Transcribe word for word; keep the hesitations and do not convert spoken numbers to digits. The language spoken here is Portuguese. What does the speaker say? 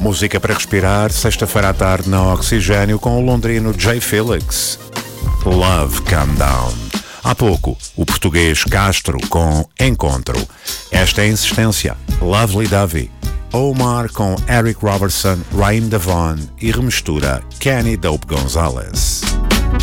Música para respirar, sexta-feira à tarde na Oxigênio com o londrino Jay Felix. Love Calm Down. Há pouco, o português Castro com Encontro. Esta é a insistência. Lovely Dovey. Omar com Eric Robertson, Raim Devon e remistura Kenny Dope Gonzalez.